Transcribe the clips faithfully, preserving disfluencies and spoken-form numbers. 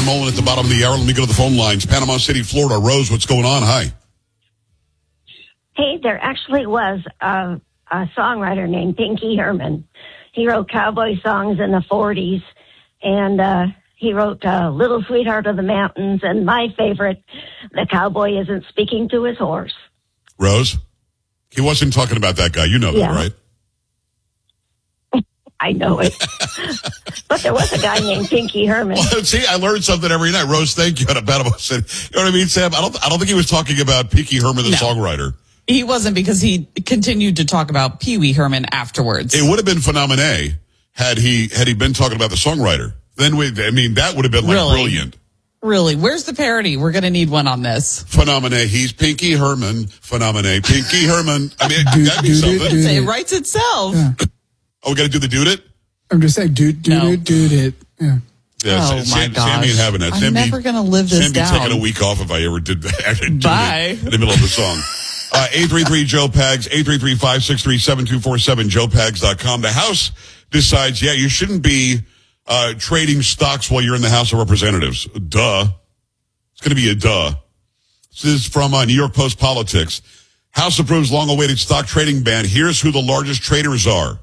Mullen at the bottom of the hour. Let me go to the phone lines. Panama City, Florida. Rose, what's going on? Hi. Hey, there actually was a, a songwriter named Pinky Herman. He wrote cowboy songs in the forties, and uh, he wrote uh, Little Sweetheart of the Mountains, and my favorite, The Cowboy Isn't Speaking to His Horse. Rose, he wasn't talking about that guy. You know Yeah. that, right? I know it. But there was a guy named Pinky Herman. Well, see, I learned something every night. Rose, thank you. At a Panama City. You know what I mean, Sam? I don't, I don't think he was talking about Pinky Herman, the No. songwriter. He wasn't, because he continued to talk about Pee Wee Herman afterwards. It would have been phenomenal had he had he been talking about the songwriter. Then we, I mean, that would have been like Really? brilliant. Really? Where's the parody? We're going to need one on this. Phenomena. He's Pinky Herman. Phenomena. Pinky Herman. I mean, Do- that'd be do- something. do- do- It writes itself. Yeah. Oh, we got to do the dude it? I'm just saying, dude, dude, No. it, dude, it. Yeah. Yeah, Oh, Sam, my gosh. Sammy ain't having that. I'm Sam never be- gonna live this Sam be down. taking a week off if I ever did that. Actually, do Bye. it in the middle of the song. Uh, eight three three Joe Pags, eight three three, five six three, seven two four seven, joe pags dot com. The House decides, yeah, you shouldn't be uh, trading stocks while you're in the House of Representatives. Duh. It's going to be a duh. This is from uh, New York Post Politics. House approves long-awaited stock trading ban. Here's who the largest traders are.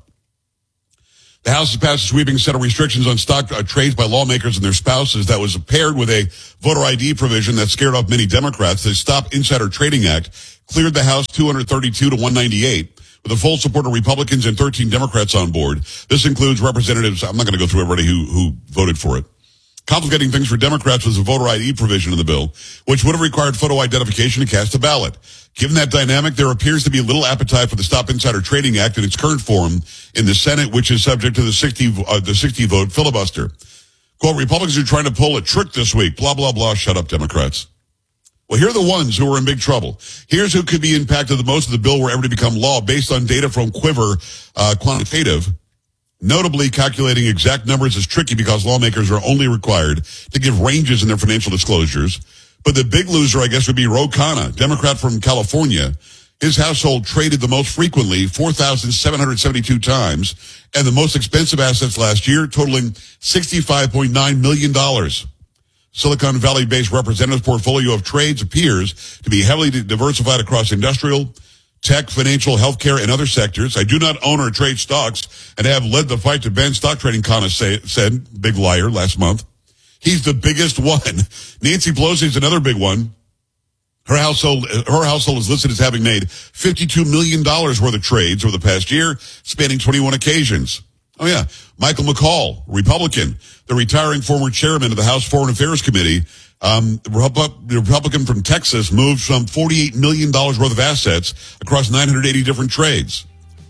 The House has passed a sweeping set of restrictions on stock uh, trades by lawmakers and their spouses that was paired with a voter I D provision that scared off many Democrats. The Stop Insider Trading Act cleared the House two hundred thirty-two to one ninety-eight with the full support of Republicans and thirteen Democrats on board. This includes representatives. I'm not going to go through everybody who, who voted for it. Complicating things for Democrats was a voter I D provision in the bill, which would have required photo identification to cast a ballot. Given that dynamic, there appears to be little appetite for the Stop Insider Trading Act in its current form in the Senate, which is subject to the sixty, uh, the sixty vote filibuster. Quote, Republicans are trying to pull a trick this week. Blah, blah, blah. Shut up, Democrats. Well, here are the ones who are in big trouble. Here's who could be impacted the most if the bill were ever to become law based on data from Quiver uh, Quantitative. Notably, calculating exact numbers is tricky because lawmakers are only required to give ranges in their financial disclosures. But the big loser, I guess, would be Ro Khanna, Democrat from California. His household traded the most frequently, four thousand seven hundred seventy-two times, and the most expensive assets last year, totaling sixty-five point nine million dollars. Silicon Valley-based representative's portfolio of trades appears to be heavily diversified across industrial, tech, financial, healthcare, and other sectors. I do not own or trade stocks and have led the fight to ban stock trading, Khanna say, said, big liar, last month. He's the biggest one. Nancy Pelosi is another big one. Her household, her household is listed as having made fifty-two million dollars worth of trades over the past year, spanning twenty-one occasions. Oh, yeah. Michael McCaul, Republican, the retiring former chairman of the House Foreign Affairs Committee, um, the Republican from Texas, moved some forty-eight million dollars worth of assets across nine hundred eighty different trades.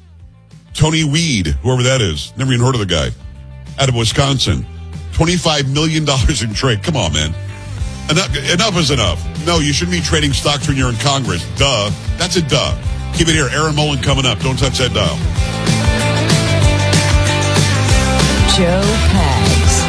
Tony Weed, whoever that is, never even heard of the guy, out of Wisconsin, twenty-five million dollars in trade. Come on, man. Enough, enough is enough. No, you shouldn't be trading stocks when you're in Congress. Duh. That's a duh. Keep it here. Aaron Mullen coming up. Don't touch that dial. Joe Pags.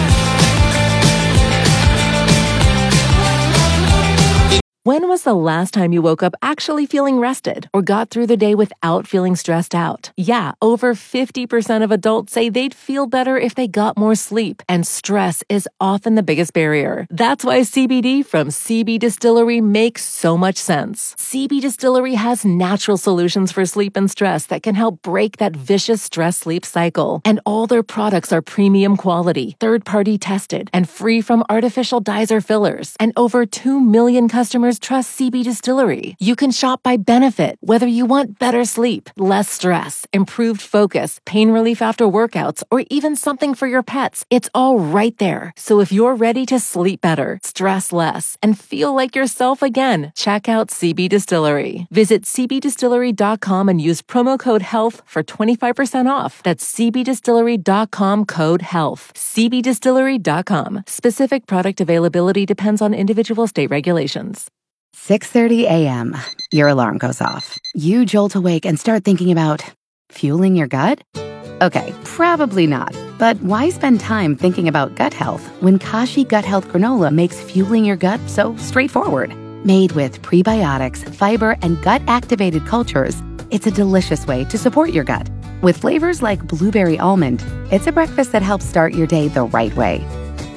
When was the last time you woke up actually feeling rested or got through the day without feeling stressed out? Yeah, over fifty percent of adults say they'd feel better if they got more sleep, and stress is often the biggest barrier. That's why C B D from C B Distillery makes so much sense. C B Distillery has natural solutions for sleep and stress that can help break that vicious stress-sleep cycle. And all their products are premium quality, third-party tested, and free from artificial dyes or fillers. And over two million customers trust C B Distillery. You can shop by benefit, whether you want better sleep, less stress, improved focus, pain relief after workouts, or even something for your pets. It's all right there. So if you're ready to sleep better, stress less, and feel like yourself again, check out C B Distillery. Visit c b distillery dot com and use promo code HEALTH for twenty-five percent off. That's c b distillery dot com code HEALTH. c b distillery dot com. Specific product availability depends on individual state regulations. six thirty a.m. Your alarm goes off. You jolt awake and start thinking about fueling your gut? Okay, probably not. But why spend time thinking about gut health when Kashi Gut Health Granola makes fueling your gut so straightforward? Made with prebiotics, fiber, and gut-activated cultures, it's a delicious way to support your gut. With flavors like blueberry almond, it's a breakfast that helps start your day the right way.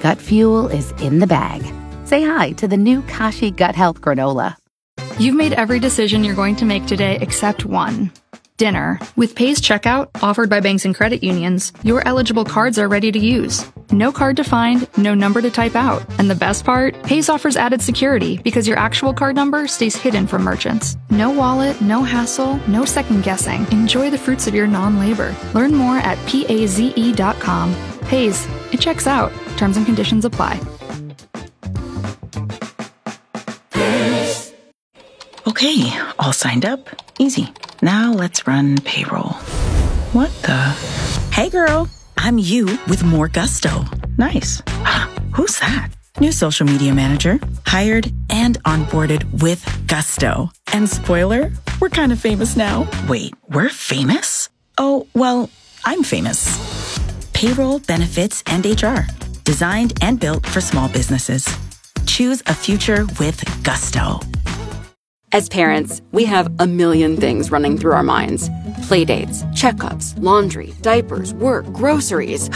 gut fuel is in the bag. Say hi to the new Kashi Gut Health Granola. You've made every decision you're going to make today except one. Dinner. With Pay's checkout, offered by banks and credit unions, your eligible cards are ready to use. No card to find, no number to type out. And the best part? Pay's offers added security because your actual card number stays hidden from merchants. No wallet, no hassle, no second guessing. Enjoy the fruits of your non-labor. Learn more at paze dot com. Pay's. It checks out. Terms and conditions apply. Okay, all signed up. Easy. Now let's run payroll. What the? Hey girl, I'm you with more gusto. Nice. Who's that? New social media manager. Hired and onboarded with gusto. And spoiler, we're kind of famous now. Wait, we're famous? Oh, well, I'm famous. Payroll, benefits, and H R. Designed and built for small businesses. Choose a future with gusto. As parents, we have a million things running through our minds. Playdates, checkups, laundry, diapers, work, groceries.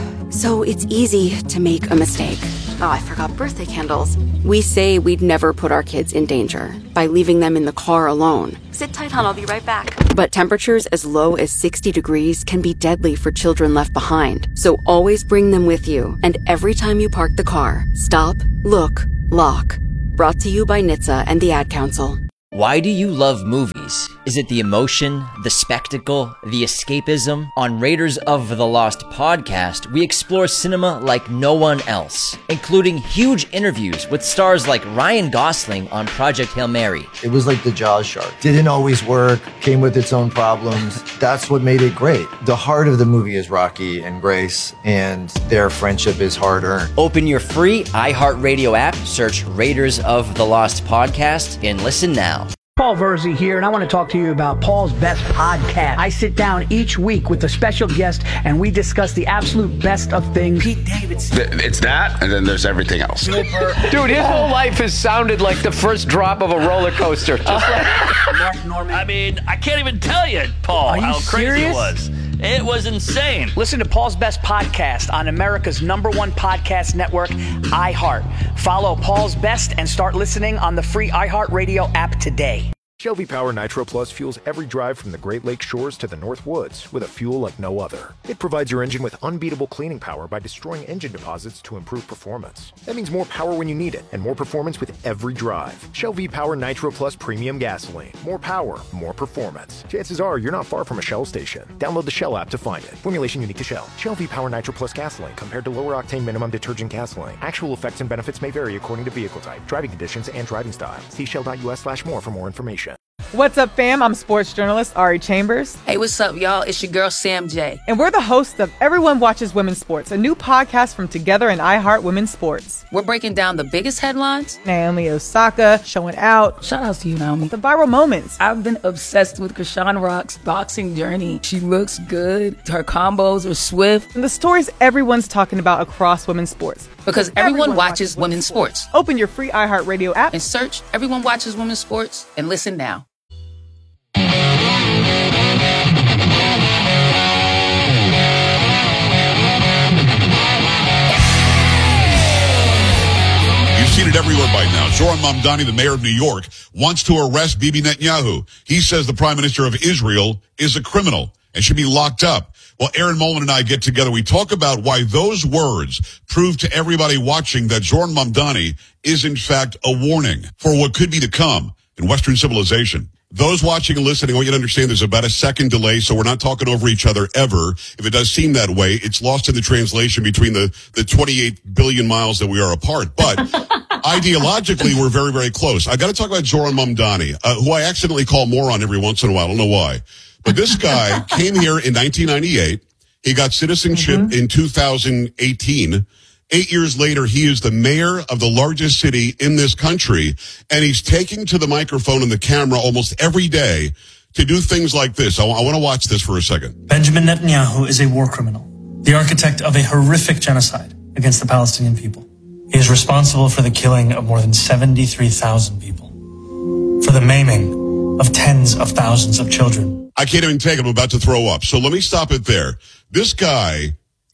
So it's easy to make a mistake. Oh, I forgot birthday candles. We say we'd never put our kids in danger by leaving them in the car alone. Sit tight, hon, I'll be right back. But temperatures as low as sixty degrees can be deadly for children left behind. So always bring them with you. And every time you park the car, stop, look, lock. Brought to you by N H T S A and the Ad Council. Why do you love movies? Is it the emotion, the spectacle, the escapism? On Raiders of the Lost podcast, we explore cinema like no one else, including huge interviews with stars like Ryan Gosling on Project Hail Mary. It was like the Jaws shark. Didn't always work, came with its own problems. That's what made it great. The heart of the movie is Rocky and Grace, and their friendship is hard-earned. Open your free iHeartRadio app, search Raiders of the Lost podcast, and listen now. Paul Verzi here, and I want to talk to you about Paul's Best Podcast. I sit down each week with a special guest, and we discuss the absolute best of things. Pete Davidson. It's that, and then there's everything else. Dude, his whole life has sounded like the first drop of a roller coaster. Just like Mark Norman. I mean, I can't even tell you, Paul, Are you how crazy serious? it was. It was insane. Listen to Paul's Best Podcast on America's number one podcast network, iHeart. Follow Paul's Best and start listening on the free iHeartRadio app today. Shell V-Power Nitro Plus fuels every drive from the Great Lakes shores to the North Woods with a fuel like no other. It provides your engine with unbeatable cleaning power by destroying engine deposits to improve performance. That means more power when you need it and more performance with every drive. Shell V-Power Nitro Plus Premium Gasoline. More power, more performance. Chances are you're not far from a Shell station. Download the Shell app to find it. Formulation unique to Shell. Shell V-Power Nitro Plus Gasoline compared to lower octane minimum detergent gasoline. Actual effects and benefits may vary according to vehicle type, driving conditions, and driving style. See shell.us slash more for more information. What's up, fam? I'm sports journalist Ari Chambers. Hey, what's up, y'all? It's your girl, Sam J. And we're the hosts of Everyone Watches Women's Sports, a new podcast from Together and iHeart Women's Sports. We're breaking down the biggest headlines. Naomi Osaka showing out. Shout out to you, Naomi. The viral moments. I've been obsessed with Krishan Rock's boxing journey. She looks good. Her combos are swift. And the stories everyone's talking about across women's sports. Because everyone, everyone watches, watches women's sports. sports. Open your free iHeartRadio app and search Everyone Watches Women's Sports and listen now. Seen it everywhere by now. Zoran Mamdani, the mayor of New York, wants to arrest Bibi Netanyahu. He says the prime minister of Israel is a criminal and should be locked up. Well, Aaron Molman and I get together. We talk about why those words prove to everybody watching that Zoran Mamdani is in fact a warning for what could be to come in Western civilization. Those watching and listening, I want you to understand there's about a second delay, so we're not talking over each other ever. If it does seem that way, it's lost in the translation between the, the twenty-eight billion miles that we are apart. But ideologically, we're very, very close. I got to talk about Zoran Mamdani, uh, who I accidentally call moron every once in a while. I don't know why. But this guy came here in nineteen ninety-eight. He got citizenship mm-hmm. in two thousand eighteen. Eight years later, he is the mayor of the largest city in this country, and he's taking to the microphone and the camera almost every day to do things like this. I, w- I want to watch this for a second. Benjamin Netanyahu is a war criminal, the architect of a horrific genocide against the Palestinian people. He is responsible for the killing of more than seventy-three thousand people, for the maiming of tens of thousands of children. I can't even take it. I'm about to throw up. So let me stop it there. This guy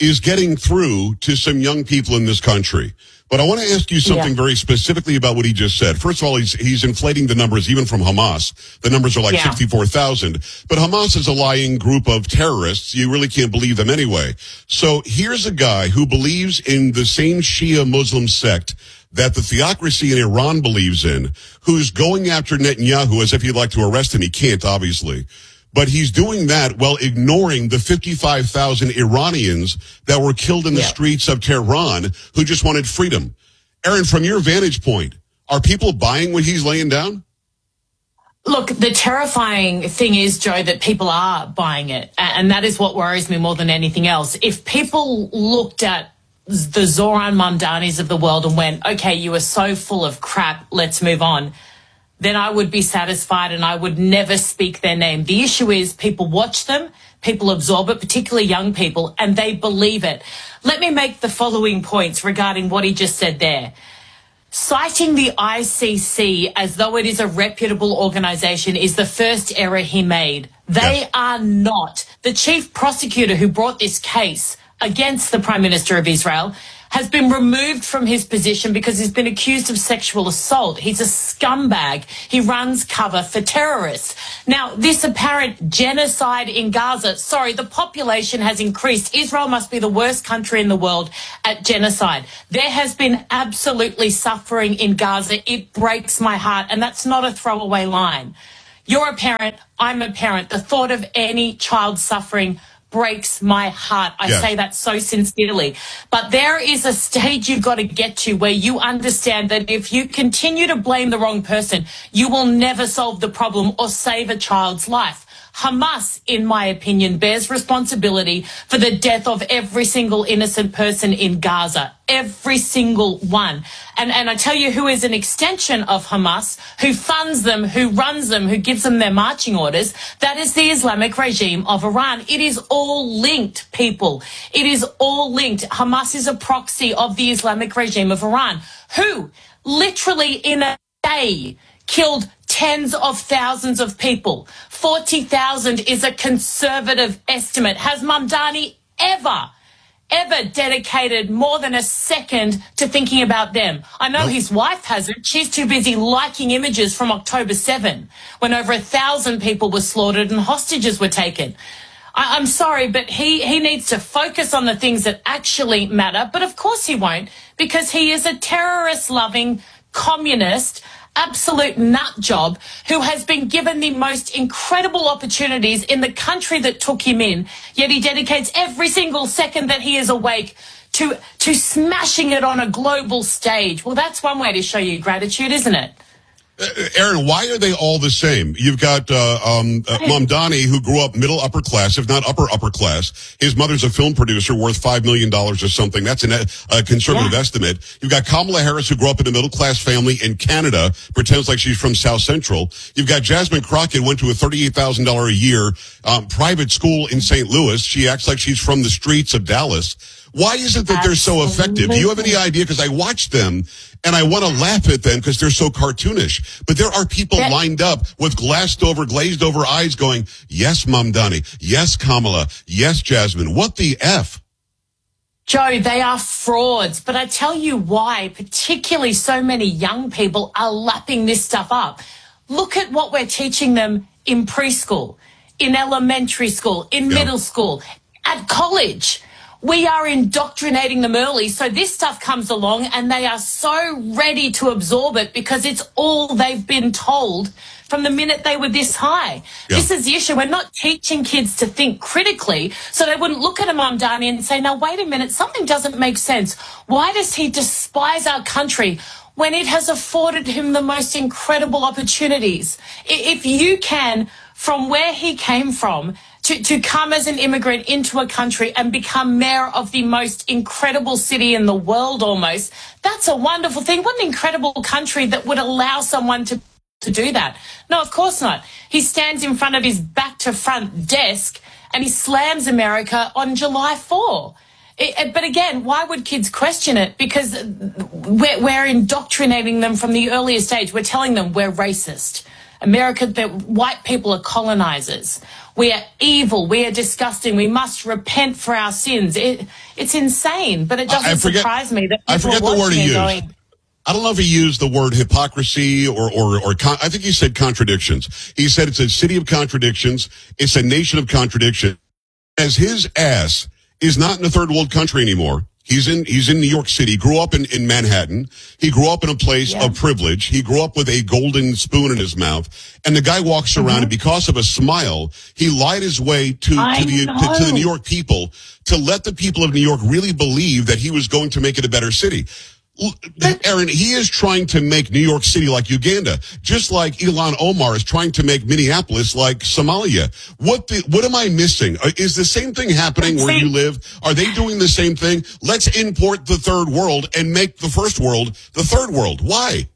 is getting through to some young people in this country. But I want to ask you something Yeah. very specifically about what he just said. First of all, he's he's inflating the numbers even from Hamas. The numbers are like Yeah. sixty-four thousand. But Hamas is a lying group of terrorists. You really can't believe them anyway. So here's a guy who believes in the same Shia Muslim sect that the theocracy in Iran believes in, who's going after Netanyahu as if he'd like to arrest him. He can't, obviously. But he's doing that while ignoring the fifty-five thousand Iranians that were killed in the Yeah. streets of Tehran who just wanted freedom. Aaron, from your vantage point, are people buying what he's laying down? Look, the terrifying thing is, Joe, that people are buying it. a- And that is what worries me more than anything else. If people looked at the Zoran Mamdanis of the world and went, okay, you are so full of crap, let's move on, then I would be satisfied and I would never speak their name. The issue is people watch them, people absorb it, particularly young people, and they believe it. Let me make the following points regarding what he just said there. Citing the I C C as though it is a reputable organization is the first error he made. They Yes. are not. The chief prosecutor who brought this case against the Prime Minister of Israel has been removed from his position because he's been accused of sexual assault. He's a scumbag. He runs cover for terrorists. Now, this apparent genocide in Gaza, sorry, the population has increased. Israel must be the worst country in the world at genocide. There has been absolutely suffering in Gaza. It breaks my heart, and that's not a throwaway line. You're a parent. I'm a parent. The thought of any child suffering breaks my heart. I Yes. say that so sincerely. But there is a stage you've got to get to where you understand that if you continue to blame the wrong person, you will never solve the problem or save a child's life. Hamas, in my opinion, bears responsibility for the death of every single innocent person in Gaza. Every single one. And, and I tell you who is an extension of Hamas, who funds them, who runs them, who gives them their marching orders. That is the Islamic regime of Iran. It is all linked, people. It is all linked. Hamas is a proxy of the Islamic regime of Iran, who literally in a day killed tens of thousands of people. forty thousand is a conservative estimate. Has Mamdani ever, ever dedicated more than a second to thinking about them? I know his wife hasn't. She's too busy liking images from October seventh, when over a thousand people were slaughtered and hostages were taken. I, I'm sorry, but he, he needs to focus on the things that actually matter. But of course he won't, because he is a terrorist-loving communist, absolute nut job who has been given the most incredible opportunities in the country that took him in, yet he dedicates every single second that he is awake to to smashing it on a global stage. Well, that's one way to show you gratitude, isn't it? Uh, Aaron, why are they all the same? You've got uh, um, uh, Mamdani, who grew up middle upper class, if not upper upper class. His mother's a film producer worth five million dollars or something. That's an, a conservative Yeah. estimate. You've got Kamala Harris, who grew up in a middle class family in Canada, pretends like she's from South Central. You've got Jasmine Crockett, went to a thirty-eight thousand dollars a year um, private school in Saint Louis. She acts like she's from the streets of Dallas. Why is it that they're so effective? Do you have any idea? Because I watch them and I want to laugh at them because they're so cartoonish. But there are people That- lined up with glassed over, glazed over eyes going, yes, Mamdani. Yes, Kamala. Yes, Jasmine. What the F? Joe, they are frauds. But I tell you why, particularly so many young people are lapping this stuff up. Look at what we're teaching them in preschool, in elementary school, in Yeah. middle school, at college. We are indoctrinating them early, so this stuff comes along and they are so ready to absorb it because it's all they've been told from the minute they were this high. Yeah. This is the issue. We're not teaching kids to think critically, so they wouldn't look at a Mamdani and say, now, wait a minute, something doesn't make sense. Why does he despise our country when it has afforded him the most incredible opportunities? I- If you can, from where he came from, To, to come as an immigrant into a country and become mayor of the most incredible city in the world almost, that's a wonderful thing. What an incredible country that would allow someone to, to do that. No, of course not. He stands in front of his back-to-front desk and he slams America on July fourth. It, it- but again, why would kids question it? Because we're, we're indoctrinating them from the earliest age. We're telling them we're racist. America, that white people are colonizers. We are evil. We are disgusting. We must repent for our sins. It, it's insane, but it doesn't I forget, surprise me that people I forget are the word he watching used. and going, I don't know if he used the word hypocrisy or, or, or con- I think he said contradictions. He said it's a city of contradictions. It's a nation of contradiction. As his ass is not in a third world country anymore. He's in, he's in New York City, grew up in, in Manhattan. He grew up in a place Yeah. of privilege. He grew up with a golden spoon in his mouth. And the guy walks around and because of a smile, he lied his way to, I to the, to, know. to the New York people to let the people of New York really believe that he was going to make it a better city. Aaron, he is trying to make New York City like Uganda, just like Ilhan Omar is trying to make Minneapolis like Somalia. What the, what am I missing? Is the same thing happening where you live? Are they doing the same thing? Let's import the third world and make the first world the third world. Why?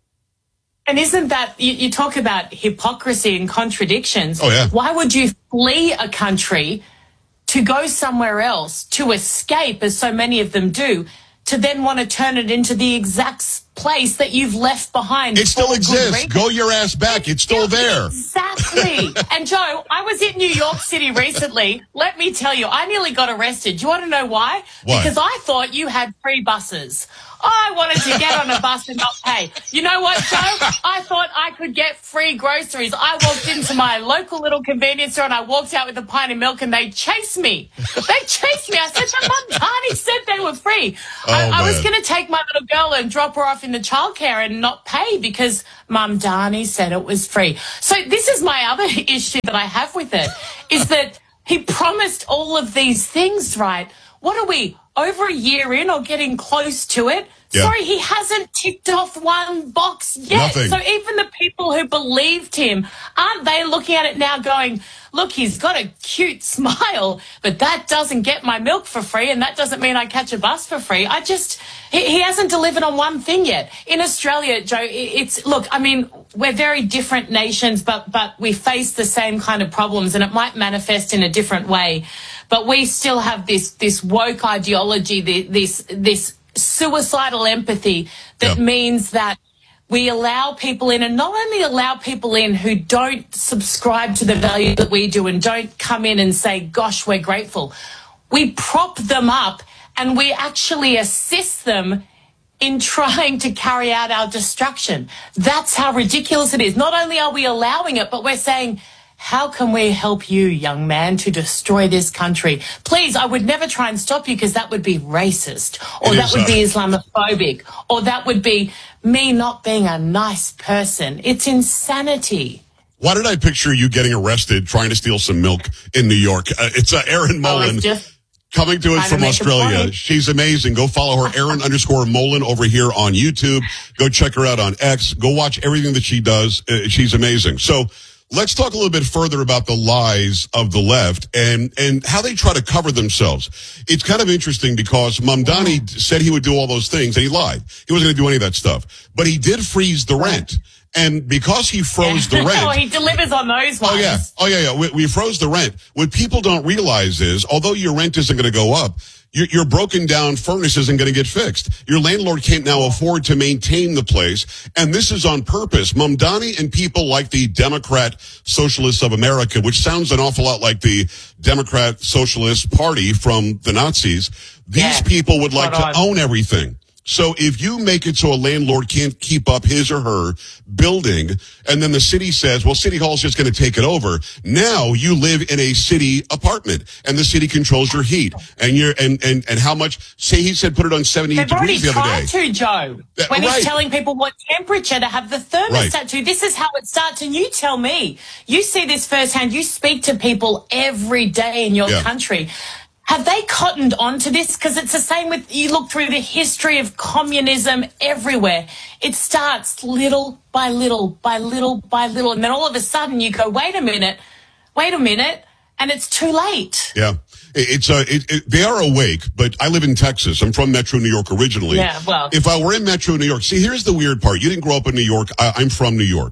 and isn't that, you, you talk about hypocrisy and contradictions. Oh, yeah. Why would you flee a country to go somewhere else, to escape, as so many of them do, to then want to turn it into the exact place that you've left behind? It still exists. Go your ass back. It's still there. Exactly. And Joe, I was in New York City recently. Let me tell you, I nearly got arrested. Do you want to know why? Why? Because I thought you had free buses. I wanted to get on a bus and not pay. You know what, Joe? I thought I could get free groceries. I walked into my local little convenience store and I walked out with a pint of milk and they chased me. They chased me. I said, the Mamdani said they were free. Oh, I, I was man. going to take my little girl and drop her off in the childcare and not pay because Mamdani said it was free. So this is my other issue that I have with it, is that he promised all of these things, right? What are we, over a year in or getting close to it? Yeah. Sorry, he hasn't ticked off one box yet. Nothing. So even the people who believed him, aren't they looking at it now going, look, he's got a cute smile, but that doesn't get my milk for free, and that doesn't mean I catch a bus for free. I just, he, he hasn't delivered on one thing yet. In Australia, Joe, it- it's, look, I mean, we're very different nations, but, but we face the same kind of problems, and it might manifest in a different way. But we still have this, this woke ideology, the- this, this suicidal empathy that Yeah. means that we allow people in, and not only allow people in who don't subscribe to the value that we do and don't come in and say, gosh, we're grateful. We prop them up and we actually assist them in trying to carry out our destruction. That's how ridiculous it is. Not only are we allowing it, but we're saying, how can we help you, young man, to destroy this country? Please, I would never try and stop you because that would be racist, or It that is, would uh, be Islamophobic, or that would be me not being a nice person. It's insanity. Why did I picture you getting arrested trying to steal some milk in New York? Uh, it's uh, Erin Oh, Mullen it's just coming to us trying to from make a Australia. point. She's amazing. Go follow her, Erin underscore Mullen over here on YouTube. Go check her out on X. Go watch everything that she does. Uh, she's amazing. So let's talk a little bit further about the lies of the left and, and how they try to cover themselves. It's kind of interesting because Mamdani said he would do all those things and he lied. He wasn't going to do any of that stuff. But he did freeze the rent. And because he froze the rent. Oh, he delivers on those ones. Oh, yeah. Oh, yeah, yeah. We, we froze the rent. What people don't realize is, although your rent isn't going to go up, your, your broken down furnace isn't going to get fixed. Your landlord can't now afford to maintain the place. And this is on purpose. Mamdani and people like the Democrat Socialists of America, which sounds an awful lot like the Democrat Socialist Party from the Nazis, these Yeah. people would like Spot to on. own everything. So if you make it so a landlord can't keep up his or her building, and then the city says, well, City Hall's just going to take it over, now you live in a city apartment, and the city controls your heat, and you're, and, and, and how much, say he said put it on seventy-eight They've already degrees the other tried day. to, Joe, Yeah, when right. he's telling people what temperature to have the thermostat Right. to. This is how it starts. And you tell me, you see this firsthand. You speak to people every day in your Yeah. country. Have they cottoned on to this? Because it's the same with, you look through the history of communism everywhere. It starts little by little by little by little. And then all of a sudden you go, wait a minute, wait a minute. And it's too late. Yeah. It- It's uh, it, it, they are awake, but I live in Texas. I'm from Metro New York originally. Yeah, well. If I were in Metro New York, see, here's the weird part. You didn't grow up in New York. I, I'm from New York.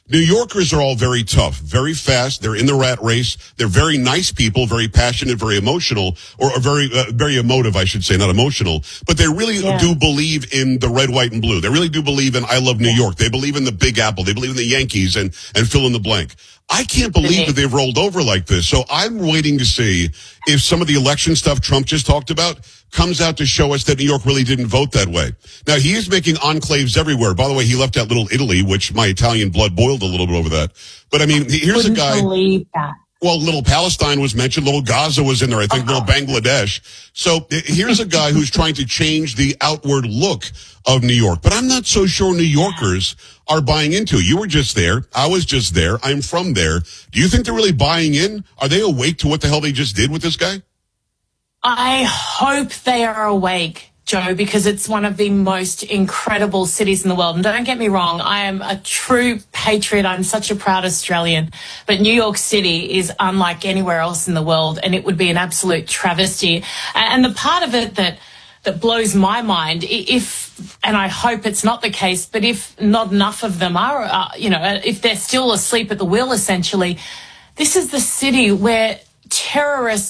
New Yorkers are all very tough, very fast. They're in the rat race. They're very nice people, very passionate, very emotional, or, or very, uh, very emotive, I should say, not emotional. But they really Yeah. do believe in the red, white, and blue. They really do believe in I love New York. They believe in the Big Apple. They believe in the Yankees and, and fill in the blank. I can't believe that they've rolled over like this. So I'm waiting to see if some of the election stuff Trump just talked about comes out to show us that New York really didn't vote that way. Now, he is making enclaves everywhere. By the way, he left out Little Italy, which my Italian blood boiled a little bit over that. But I mean, here's a Couldn't guy. believe that. Well, Little Palestine was mentioned. Little Gaza was in there. I think Little Bangladesh. So uh, here's a guy who's trying to change the outward look of New York. But I'm not so sure New Yorkers are buying into it. You were just there. I was just there. I'm from there. Do you think they're really buying in? Are they awake to what the hell they just did with this guy? I hope they are awake, Joe, because it's one of the most incredible cities in the world. And don't get me wrong, I am a true patriot. I'm such a proud Australian. But New York City is unlike anywhere else in the world, and it would be an absolute travesty. And the part of it that that blows my mind, if, and I hope it's not the case, but if not enough of them are, uh, you know, if they're still asleep at the wheel, essentially, this is the city where terrorists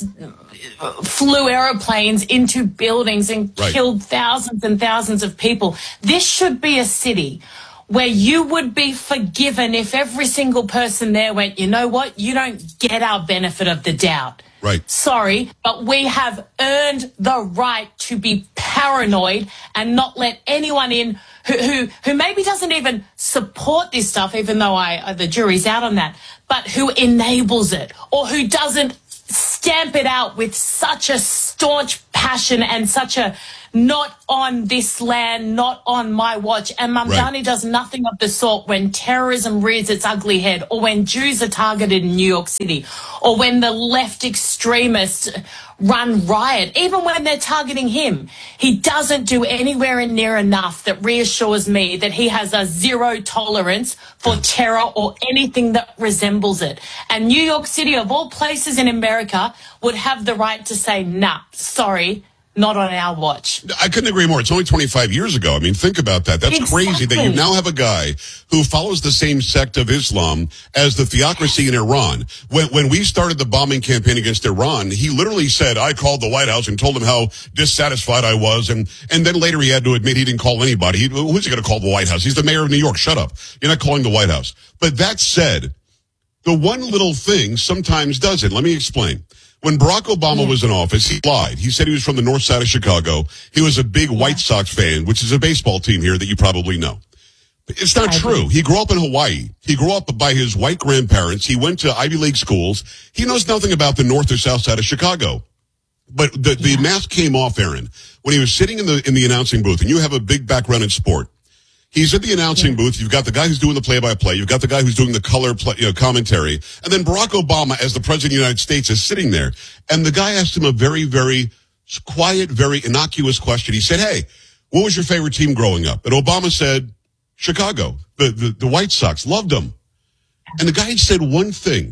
flew aeroplanes into buildings and Right. killed thousands and thousands of people. This should be a city where you would be forgiven if every single person there went, you know what, you don't get our benefit of the doubt. Right. Sorry, but we have earned the right to be paranoid and not let anyone in who who, who maybe doesn't even support this stuff, even though I uh, the jury's out on that, but who enables it or who doesn't stamp it out with such a staunch passion and such a not on this land, not on my watch. And Mamdani Right. does nothing of the sort when terrorism rears its ugly head, or when Jews are targeted in New York City, or when the left extremists run riot, even when they're targeting him. He doesn't do anywhere near enough that reassures me that he has a zero tolerance for terror or anything that resembles it. And New York City, of all places in America, would have the right to say, nah, sorry, not on our watch. I couldn't agree more. It's only twenty-five years ago. I mean, think about that. That's crazy that you Exactly. now have a guy who follows the same sect of Islam as the theocracy in Iran. When, when we started the bombing campaign against Iran, he literally said, I called the White House and told him how dissatisfied I was. And, and then later he had to admit he didn't call anybody. He, who's he going to call the White House? He's the mayor of New York. Shut up. You're not calling the White House. But that said, the one little thing sometimes does it. Let me explain. When Barack Obama was in office, he lied. He said he was from the north side of Chicago. He was a big White Sox fan, which is a baseball team here that you probably know. It's not true. He grew up in Hawaii. He grew up by his white grandparents. He went to Ivy League schools. He knows nothing about the north or south side of Chicago. But the, the mask came off, Aaron, when he was sitting in the in the announcing booth, and you have a big background in sport. He's at the announcing booth. You've got the guy who's doing the play-by-play. You've got the guy who's doing the color play, you know, commentary. And then Barack Obama, as the president of the United States, is sitting there. And the guy asked him a very, very quiet, very innocuous question. He said, hey, what was your favorite team growing up? And Obama said, Chicago, the, the, the White Sox. Loved them. And the guy said one thing.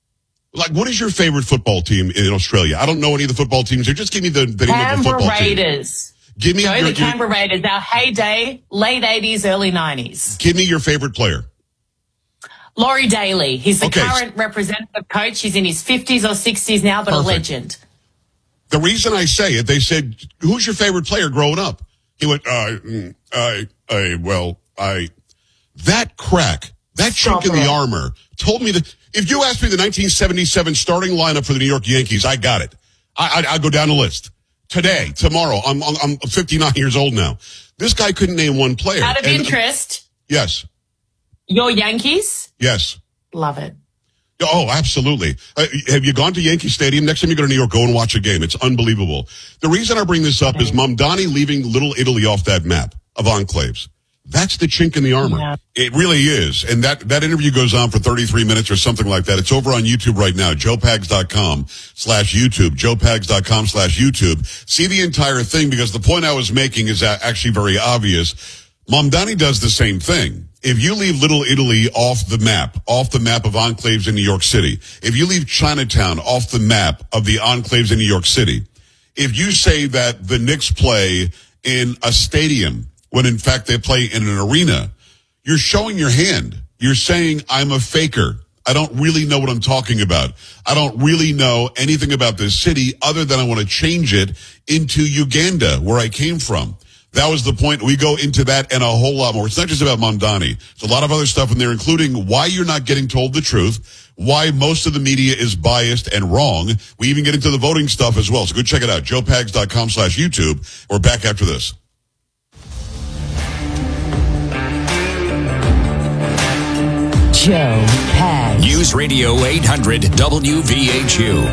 Like, what is your favorite football team in Australia? I don't know any of the football teams there. Just give me the, the name of the Canberra football team. Raiders. Give me Joe, your, the your, Canberra Raiders, our heyday, late eighties, early nineties. give me your favorite player. Laurie Daly. He's the Okay. current representative coach. He's in his fifties or sixties now, but Perfect. a legend. The reason I say it, they said, who's your favorite player growing up? He went, uh, mm, I, I, well, I, that crack, that chink in the armor told me that if you asked me the nineteen seventy-seven starting lineup for the New York Yankees, I got it. I, I, I'd go down the list. Today, tomorrow, I'm, I'm fifty-nine years old now. This guy couldn't name one player. Out of And- interest, Yes, your Yankees? yes. Love it. Oh, absolutely. Uh, have you gone to Yankee Stadium? Next time you go to New York, go and watch a game. It's unbelievable. The reason I bring this up is Mamdani leaving Little Italy off that map of enclaves. That's the chink in the armor. Yeah. It really is. And that, that interview goes on for thirty-three minutes or something like that. It's over on YouTube right now. joe pags dot com slash YouTube. joe pags dot com slash YouTube. See the entire thing, because the point I was making is actually very obvious. Mamdani does the same thing. If you leave Little Italy off the map, off the map of enclaves in New York City, if you leave Chinatown off the map of the enclaves in New York City, if you say that the Knicks play in a stadium when in fact they play in an arena, you're showing your hand. You're saying I'm a faker. I don't really know what I'm talking about. I don't really know anything about this city other than I want to change it into Uganda, where I came from. That was the point. We go into that and a whole lot more. It's not just about Mamdani. There's a lot of other stuff in there, including why you're not getting told the truth, why most of the media is biased and wrong. We even get into the voting stuff as well. So go check it out, joe pags dot com slash YouTube. We're back after this. Joe Pags. News Radio eight hundred W V H U.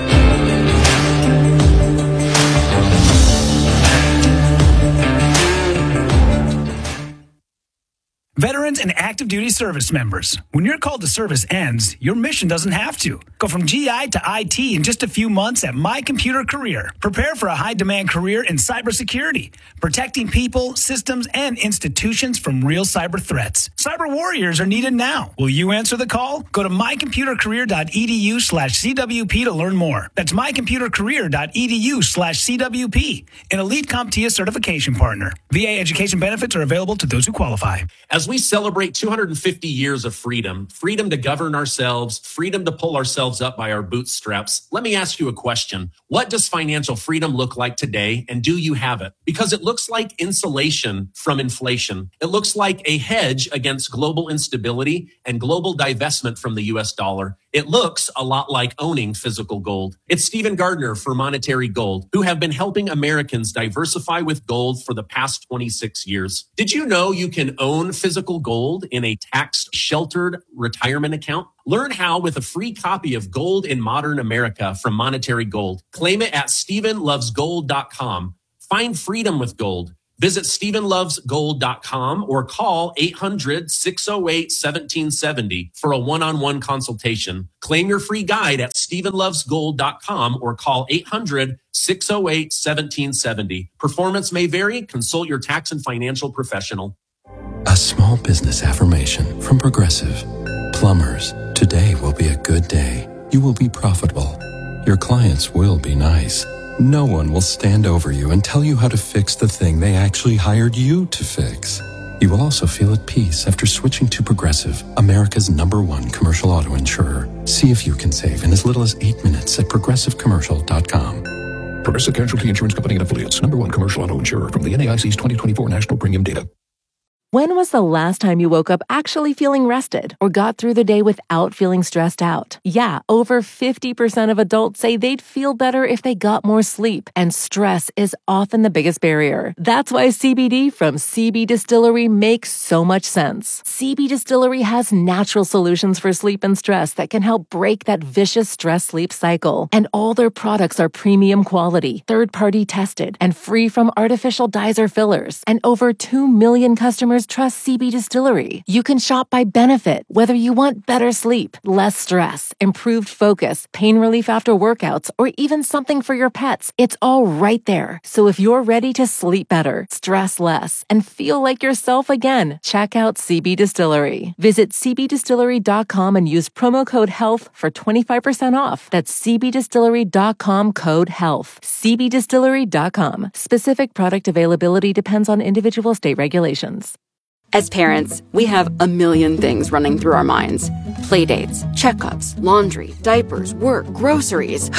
Veterans and active duty service members, when your call to service ends, your mission doesn't have to. Go from G I to I T in just a few months at My Computer Career. Prepare for a high-demand career in cybersecurity, protecting people, systems, and institutions from real cyber threats. Cyber warriors are needed now. Will you answer the call? Go to my computer career dot e d u slash C W P to learn more. That's my computer career dot e d u slash C W P, an elite CompTIA certification partner. V A education benefits are available to those who qualify. As we celebrate two hundred fifty years of freedom, freedom to govern ourselves, freedom to pull ourselves up by our bootstraps, let me ask you a question. What does financial freedom look like today, and do you have it? Because it looks like insulation from inflation. It looks like a hedge against global instability and global divestment from the U S dollar. It looks a lot like owning physical gold. It's Stephen Gardner for Monetary Gold, who have been helping Americans diversify with gold for the past twenty-six years. Did you know you can own physical gold in a tax-sheltered retirement account? Learn how with a free copy of Gold in Modern America from Monetary Gold. Claim it at stephen loves gold dot com. Find freedom with gold. Visit stephen loves gold dot com or call eight hundred, six oh eight, one seven seven oh for a one-on-one consultation. Claim your free guide at stephen loves gold dot com or call eight hundred, six oh eight, one seven seven oh. Performance may vary. Consult your tax and financial professional. A small business affirmation from Progressive. Plumbers, today will be a good day. You will be profitable. Your clients will be nice. No one will stand over you and tell you how to fix the thing they actually hired you to fix. You will also feel at peace after switching to Progressive, America's number one commercial auto insurer. See if you can save in as little as eight minutes at progressive commercial dot com. Progressive Casualty Insurance Company and Affiliates, number one commercial auto insurer from the N A I C's twenty twenty-four National Premium Data. When was the last time you woke up actually feeling rested or got through the day without feeling stressed out? Yeah, over fifty percent of adults say they'd feel better if they got more sleep, and stress is often the biggest barrier. That's why C B D from C B Distillery makes so much sense. C B Distillery has natural solutions for sleep and stress that can help break that vicious stress-sleep cycle. And all their products are premium quality, third-party tested, and free from artificial dyes or fillers. And over two million customers trust C B Distillery. You can shop by benefit, whether you want better sleep, less stress, improved focus, pain relief after workouts, or even something for your pets. It's all right there. So if you're ready to sleep better, stress less, and feel like yourself again, check out C B Distillery. Visit c b distillery dot com and use promo code HEALTH for twenty-five percent off. That's c b distillery dot com code HEALTH. c b distillery dot com. Specific product availability depends on individual state regulations. As parents, we have a million things running through our minds. Playdates, checkups, laundry, diapers, work, groceries.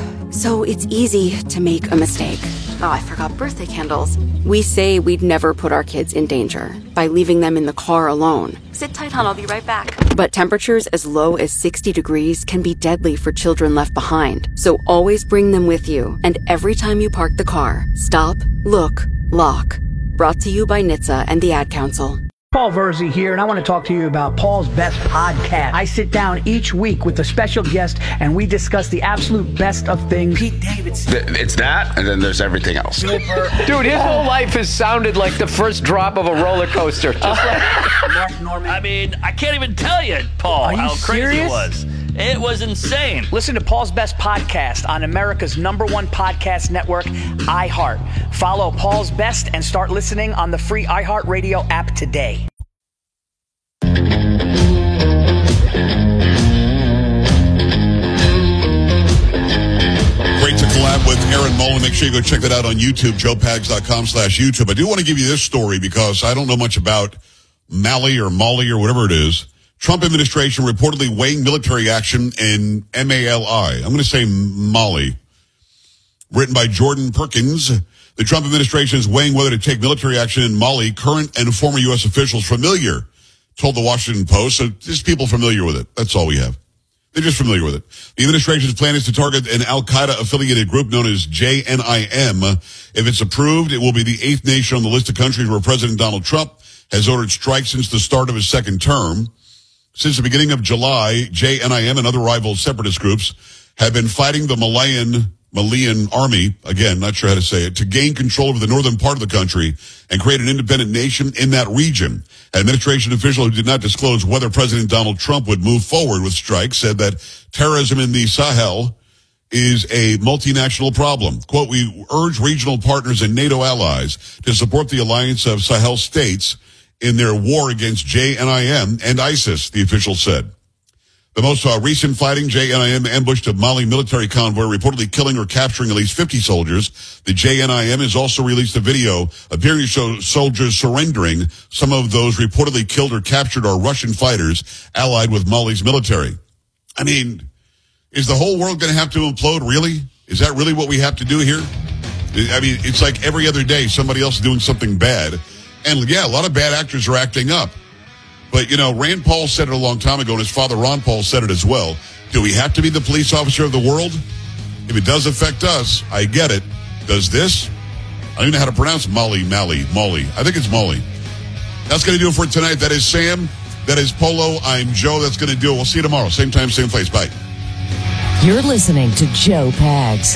So it's easy to make a mistake. Oh, I forgot birthday candles. We say we'd never put our kids in danger by leaving them in the car alone. Sit tight, hon, I'll be right back. But temperatures as low as sixty degrees can be deadly for children left behind. So always bring them with you. And every time you park the car, stop, look, lock. Brought to you by N H T S A and the Ad Council. Paul Verzi here, and I want to talk to you about Paul's Best Podcast. I sit down each week with a special guest, and we discuss the absolute best of things. Pete Davidson. It's that, and then there's everything else. Dude, his whole life has sounded like the first drop of a roller coaster. Just like Mark Norman. I mean, I can't even tell you, Paul, Are you how crazy serious? it was. It was insane. Listen to Paul's Best Podcast on America's number one podcast network, iHeart. Follow Paul's Best and start listening on the free iHeartRadio app today. Great to collab with Aaron Mullen. Make sure you go check that out on YouTube, joe pags dot com slash YouTube. I do want to give you this story because I don't know much about Mali or Molly or whatever it is. Trump administration reportedly weighing military action in M A L I. I'm going to say Mali. Written by Jordan Perkins. The Trump administration is weighing whether to take military action in Mali. Current and former U S officials familiar told the Washington Post. So just people familiar with it. That's all we have. They're just familiar with it. The administration's plan is to target an Al-Qaeda affiliated group known as J N I M. If it's approved, it will be the eighth nation on the list of countries where President Donald Trump has ordered strikes since the start of his second term. Since the beginning of July, J N I M and other rival separatist groups have been fighting the Malayan Malian army, again, not sure how to say it, to gain control over the northern part of the country and create an independent nation in that region. An administration official who did not disclose whether President Donald Trump would move forward with strikes said that terrorism in the Sahel is a multinational problem. Quote, we urge regional partners and NATO allies to support the alliance of Sahel states in their war against J N I M and ISIS, the official said. The most uh, recent fighting, J N I M ambushed a Mali military convoy, reportedly killing or capturing at least fifty soldiers. The J N I M has also released a video appearing to show soldiers surrendering. Some of those reportedly killed or captured are Russian fighters allied with Mali's military. I mean, is the whole world going to have to implode, really? Is that really what we have to do here? I mean, it's like every other day somebody else is doing something bad. And, yeah, a lot of bad actors are acting up. But, you know, Rand Paul said it a long time ago, and his father Ron Paul said it as well. Do we have to be the police officer of the world? If it does affect us, I get it. Does this? I don't even know how to pronounce Molly, Mally, Molly. I think it's Molly. That's going to do it for tonight. That is Sam. That is Polo. I'm Joe. That's going to do it. We'll see you tomorrow. Same time, same place. Bye. You're listening to Joe Pags.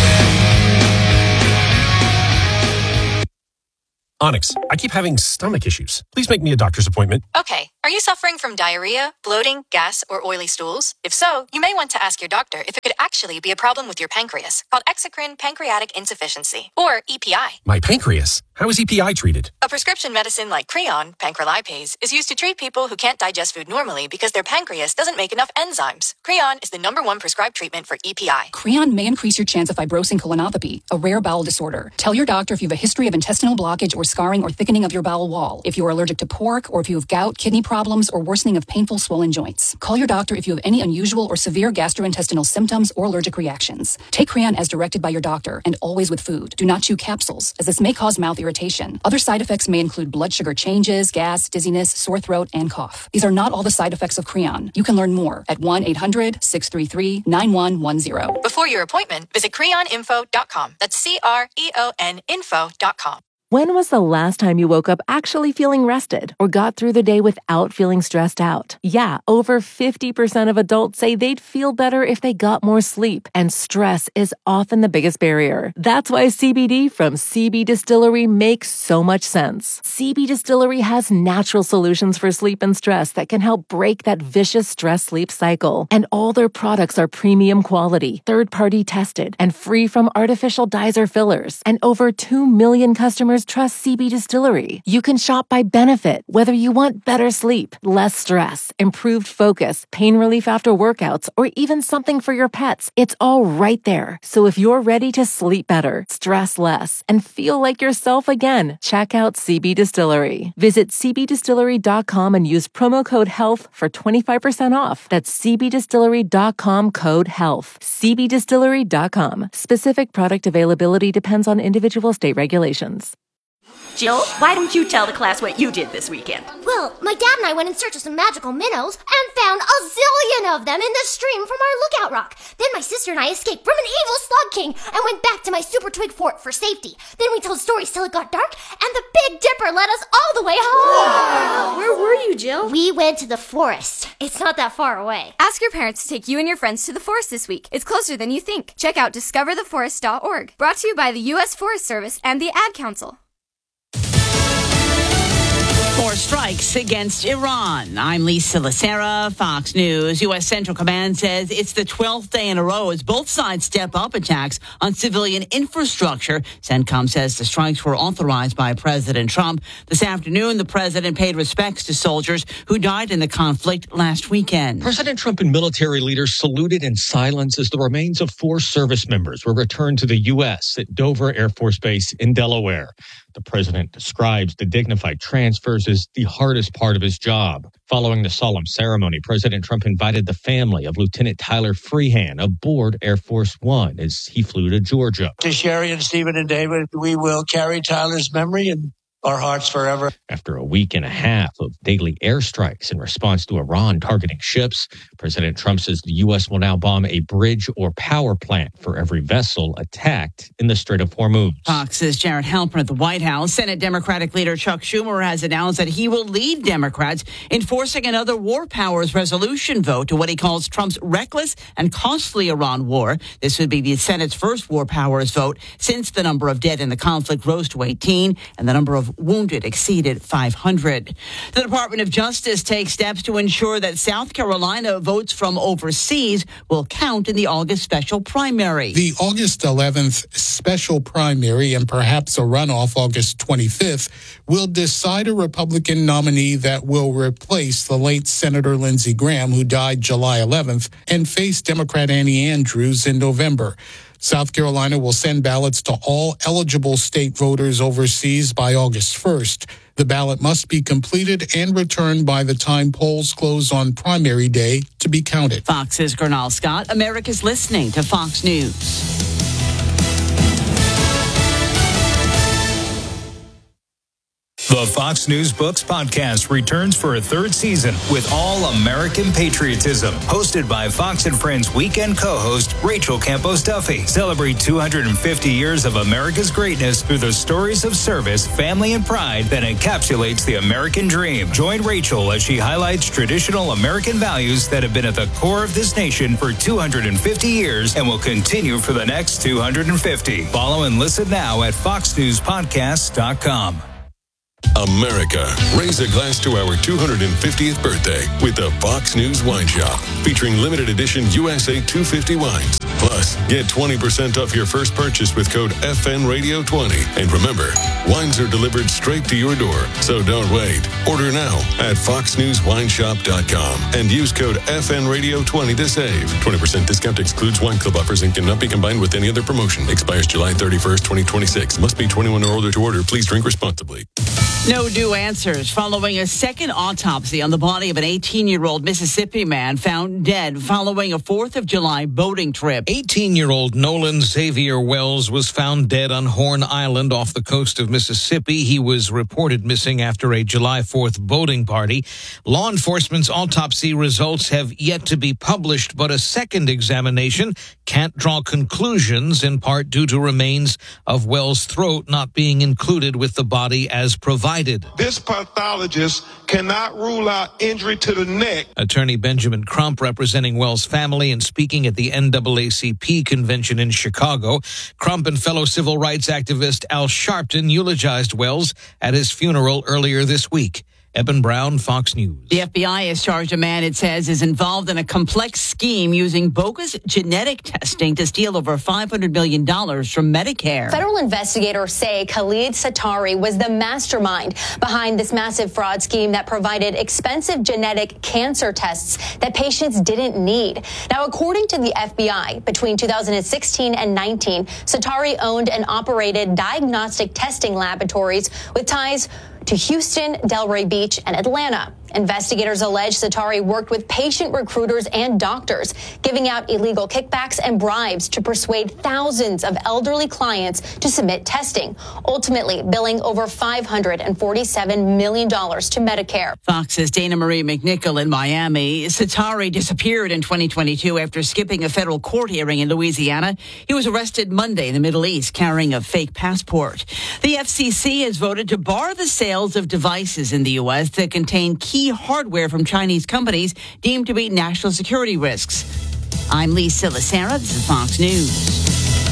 Onyx, I keep having stomach issues. Please make me a doctor's appointment. Okay. Are you suffering from diarrhea, bloating, gas, or oily stools? If so, you may want to ask your doctor if it could actually be a problem with your pancreas, called exocrine pancreatic insufficiency, or E P I. My pancreas? How is E P I treated? A prescription medicine like Creon, pancrelipase, is used to treat people who can't digest food normally because their pancreas doesn't make enough enzymes. Creon is the number one prescribed treatment for E P I. Creon may increase your chance of fibrosing colonopathy, a rare bowel disorder. Tell your doctor if you have a history of intestinal blockage or scarring or thickening of your bowel wall, if you are allergic to pork, or if you have gout, kidney problems, or worsening of painful swollen joints. Call your doctor if you have any unusual or severe gastrointestinal symptoms or allergic reactions. Take Creon as directed by your doctor, and always with food. Do not chew capsules, as this may cause mouth irritation. Other side effects may include blood sugar changes, gas, dizziness, sore throat, and cough. These are not all the side effects of Creon. You can learn more at one eight hundred six three three nine one one zero. Before your appointment, visit creon info dot com. That's C R E O N info dot com. When was the last time you woke up actually feeling rested or got through the day without feeling stressed out? Yeah, over fifty percent of adults say they'd feel better if they got more sleep, and stress is often the biggest barrier. That's why C B D from C B Distillery makes so much sense. C B Distillery has natural solutions for sleep and stress that can help break that vicious stress-sleep cycle. And all their products are premium quality, third-party tested, and free from artificial dyes or fillers. And over two million customers trust C B Distillery. You can shop by benefit, whether you want better sleep, less stress, improved focus, pain relief after workouts, or even something for your pets. It's all right there. So if you're ready to sleep better, stress less, and feel like yourself again, check out C B Distillery. Visit c b distillery dot com and use promo code HEALTH for twenty-five percent off. That's c b distillery dot com code HEALTH. c b distillery dot com. Specific product availability depends on individual state regulations. Jill, why don't you tell the class what you did this weekend? Well, my dad and I went in search of some magical minnows and found a zillion of them in the stream from our lookout rock. Then my sister and I escaped from an evil slug king and went back to my super twig fort for safety. Then we told stories till it got dark, and the Big Dipper led us all the way home. Wow. Where were you, Jill? We went to the forest. It's not that far away. Ask your parents to take you and your friends to the forest this week. It's closer than you think. Check out discover the forest dot org. Brought to you by the U S Forest Service and the Ad Council. More strikes against Iran. I'm Lisa Lacera, Fox News. U S Central Command says it's the twelfth day in a row as both sides step up attacks on civilian infrastructure. CENTCOM says the strikes were authorized by President Trump. This afternoon, the president paid respects to soldiers who died in the conflict last weekend. President Trump and military leaders saluted in silence as the remains of four service members were returned to the U S at Dover Air Force Base in Delaware. The president describes the dignified transfers as the hardest part of his job. Following the solemn ceremony, President Trump invited the family of Lieutenant Tyler Freehan aboard Air Force One as he flew to Georgia. To Sherry and Stephen and David, we will carry Tyler's memory in our hearts forever. After a week and a half of daily airstrikes in response to Iran targeting ships, President Trump says the U S will now bomb a bridge or power plant for every vessel attacked in the Strait of Hormuz. Fox's Jared Halpern at the White House. Senate Democratic leader Chuck Schumer has announced that he will lead Democrats in forcing another war powers resolution vote to what he calls Trump's reckless and costly Iran war. This would be the Senate's first war powers vote since the number of dead in the conflict rose to eighteen and the number of wounded exceeded five hundred. The Department of Justice takes steps to ensure that South Carolina votes from overseas will count in the August special primary. The August eleventh special primary and perhaps a runoff August twenty-fifth will decide a Republican nominee that will replace the late Senator Lindsey Graham, who died July eleventh, and face Democrat Annie Andrews in November. South Carolina will send ballots to all eligible state voters overseas by August first. The ballot must be completed and returned by the time polls close on primary day to be counted. Fox's Gernal Scott. America's listening to Fox News. The Fox News Books podcast returns for a third season with all American patriotism. Hosted by Fox and Friends weekend co-host Rachel Campos Duffy. Celebrate two hundred fifty years of America's greatness through the stories of service, family, and pride that encapsulates the American dream. Join Rachel as she highlights traditional American values that have been at the core of this nation for two hundred fifty years and will continue for the next two hundred fifty. Follow and listen now at fox news podcast dot com. America, raise a glass to our two hundred fiftieth birthday with the Fox News Wine Shop, featuring limited edition U S A two fifty wines. Plus, get twenty percent off your first purchase with code F N Radio twenty. And remember, wines are delivered straight to your door, so don't wait. Order now at fox news wine shop dot com and use code F N Radio twenty to save. twenty percent discount excludes wine club offers and cannot be combined with any other promotion. Expires July thirty-first, twenty twenty-six. Must be twenty-one or older to order. Please drink responsibly. No new answers following a second autopsy on the body of an eighteen-year-old Mississippi man found dead following a fourth of July boating trip. eighteen-year-old Nolan Xavier Wells was found dead on Horn Island off the coast of Mississippi. He was reported missing after a July fourth boating party. Law enforcement's autopsy results have yet to be published, but a second examination can't draw conclusions, in part due to remains of Wells' throat not being included with the body as provided. This pathologist cannot rule out injury to the neck. Attorney Benjamin Crump, representing Wells' family and speaking at the N double A C P convention in Chicago. Crump and fellow civil rights activist Al Sharpton eulogized Wells at his funeral earlier this week. Eben Brown, Fox News. The F B I has charged a man it says is involved in a complex scheme using bogus genetic testing to steal over five hundred million dollars from Medicare. Federal investigators say Khalid Satari was the mastermind behind this massive fraud scheme that provided expensive genetic cancer tests that patients didn't need. Now, according to the F B I, between two thousand sixteen and nineteen, Satari owned and operated diagnostic testing laboratories with ties to Houston, Delray Beach, and Atlanta. Investigators allege Satari worked with patient recruiters and doctors, giving out illegal kickbacks and bribes to persuade thousands of elderly clients to submit testing, ultimately billing over five hundred forty-seven million dollars to Medicare. Fox's Dana Marie McNichol in Miami. Satari disappeared in twenty twenty-two after skipping a federal court hearing in Louisiana. He was arrested Monday in the Middle East carrying a fake passport. The F C C has voted to bar the sales of devices in the U S that contain key hardware from Chinese companies deemed to be national security risks. I'm Lisa Lacera. This is Fox News.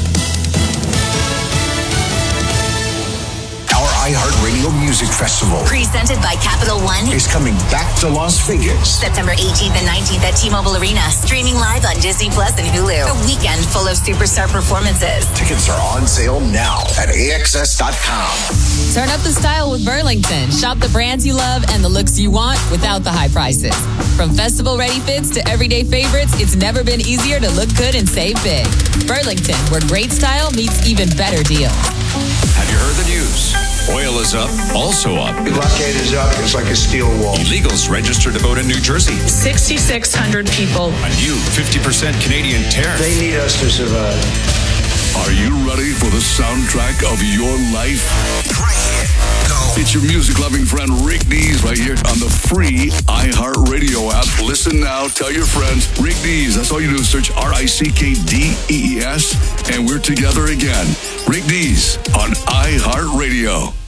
iHeartRadio Music Festival, presented by Capital One, is coming back to Las Vegas. September eighteenth and nineteenth at T-Mobile Arena. Streaming live on Disney Plus and Hulu. A weekend full of superstar performances. Tickets are on sale now at A X S dot com. Turn up the style with Burlington. Shop the brands you love and the looks you want without the high prices. From festival-ready fits to everyday favorites, it's never been easier to look good and save big. Burlington, where great style meets even better deals. Have you heard the news? Oil is up, also up. The blockade is up. It's like a steel wall. Illegals registered to vote in New Jersey. sixty-six hundred people. A new fifty percent Canadian tariff. They need us to survive. Are you ready for the soundtrack of your life? It's your music-loving friend Rick Dees right here on the free iHeartRadio app. Listen now. Tell your friends. Rick Dees. That's all you do is search R I C K D E E S, and we're together again. Rick Dees on iHeartRadio.